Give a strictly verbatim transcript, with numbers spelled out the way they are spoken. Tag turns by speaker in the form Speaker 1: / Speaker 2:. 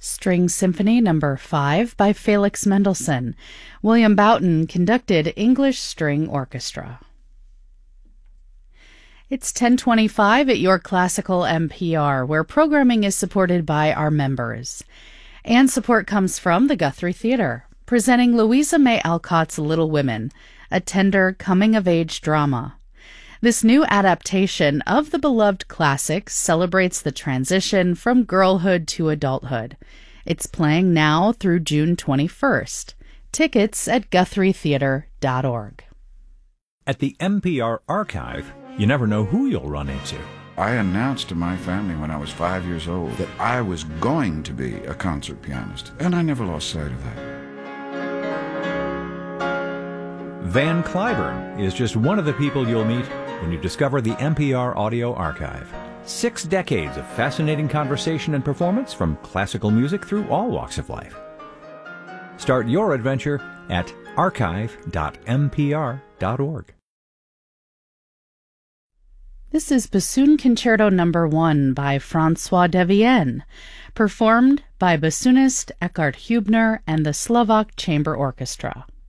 Speaker 1: String Symphony Number five by Felix Mendelssohn. William Boughton conducted English String Orchestra. It's ten twenty-five at your classical N P R, where programming is supported by our members. And support comes from the Guthrie Theater, presenting Louisa May Alcott's Little Women, a tender coming-of-age drama. This new adaptation of the beloved classic celebrates the transition from girlhood to adulthood. It's playing now through June twenty-first. Tickets at guthrie theater dot org.
Speaker 2: At the N P R Archive, you never know who you'll run into.
Speaker 3: I announced to my family when I was five years old that I was going to be a concert pianist, and I never lost sight of that.
Speaker 2: Van Cliburn is just one of the people you'll meet when you discover the N P R Audio Archive. Six decades of fascinating conversation and performance from classical music through all walks of life. Start your adventure at archive dot n p r dot org.
Speaker 1: This is Bassoon Concerto Number one by François Devienne, performed by bassoonist Eckhard Hubner and the Slovak Chamber Orchestra.